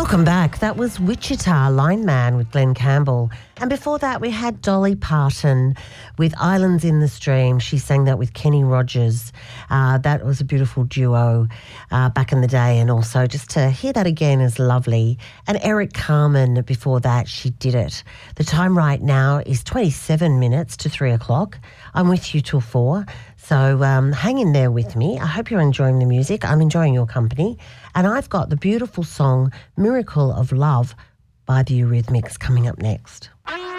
Welcome back. That was Wichita Lineman with Glenn Campbell. And before that, we had Dolly Parton with Islands in the Stream. She sang that with Kenny Rogers. That was a beautiful duo back in the day. And also just to hear that again is lovely. And Eric Carmen, before that, She Did It. The time right now is 27 minutes to 3 o'clock. I'm with you till 4. So hang in there with me. I hope you're enjoying the music. I'm enjoying your company. And I've got the beautiful song Miracle of Love by the Eurythmics coming up next.